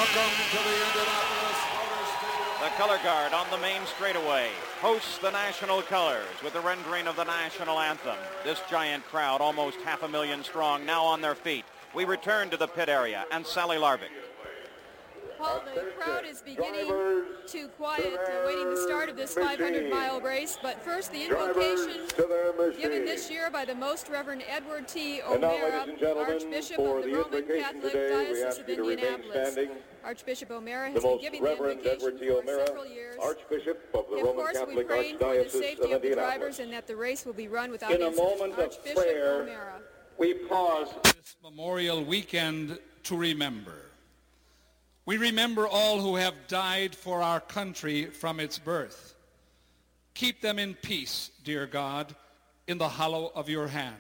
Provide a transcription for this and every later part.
Welcome to the Indianapolis Motor Speedway. The color guard on the main straightaway hosts the national colors with the rendering of the national anthem. This giant crowd, almost 500,000 strong, now on their feet. We return to the pit area and Sally Larvik. Paul, the crowd is beginning to quiet, awaiting the start of this 500-mile race. But first, the invocation given this year by the Most Reverend Edward T. O'Mara, Archbishop of the Roman Catholic Diocese of Indianapolis. Archbishop O'Mara has been giving the invocation for several years. Archbishop of the of Roman course, we Catholic pray for the safety of the drivers and that the race will be run without incident. In a moment of Archbishop prayer, O'Mara. we pause this Memorial Weekend to remember. We remember all who have died for our country from its birth. Keep them in peace, dear God, in the hollow of your hand.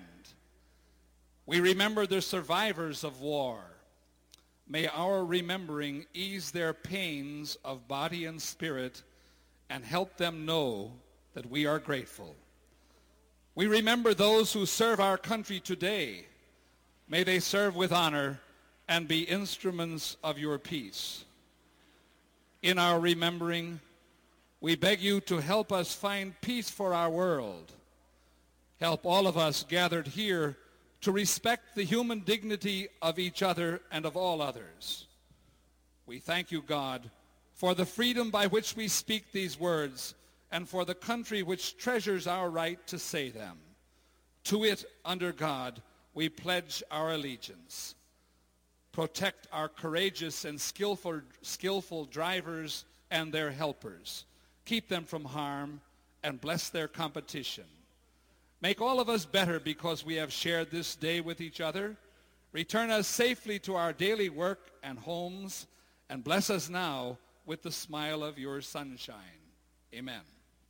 We remember the survivors of war. May our remembering ease their pains of body and spirit and help them know that we are grateful. We remember those who serve our country today. May they serve with honor and be instruments of your peace. In our remembering, we beg you to help us find peace for our world. Help all of us gathered here to respect the human dignity of each other and of all others. We thank you, God, for the freedom by which we speak these words and for the country which treasures our right to say them. To it, under God, we pledge our allegiance. Protect our courageous and skillful drivers and their helpers. Keep them from harm and bless their competition. Make all of us better because we have shared this day with each other. Return us safely to our daily work and homes, and bless us now with the smile of your sunshine. Amen.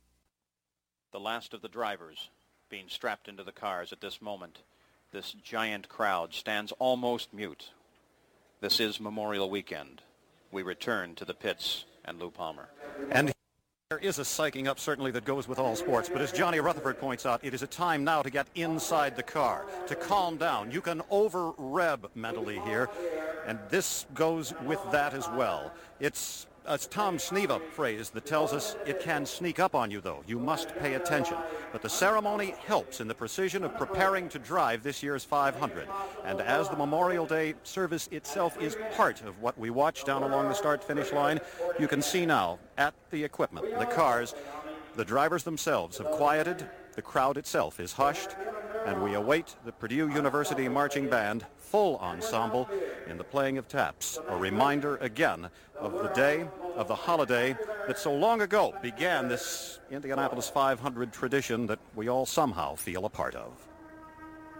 The last of the drivers being strapped into the cars at this moment. This giant crowd stands almost mute. This is Memorial Weekend. We return to the pits and Lou Palmer. And there is a psyching up certainly that goes with all sports, but as Johnny Rutherford points out, it is a time now to get inside the car, to calm down. You can over-rev mentally here, and this goes with that as well. It's a Tom Sneva phrase that tells us it can sneak up on you, though. You must pay attention. But the ceremony helps in the precision of preparing to drive this year's 500. And as the Memorial Day service itself is part of what we watch down along the start-finish line, you can see now at the equipment, the cars, the drivers themselves have quieted, the crowd itself is hushed, and we await the Purdue University Marching Band full ensemble in the playing of taps. A reminder again of the day, of the holiday that so long ago began this Indianapolis 500 tradition that we all somehow feel a part of.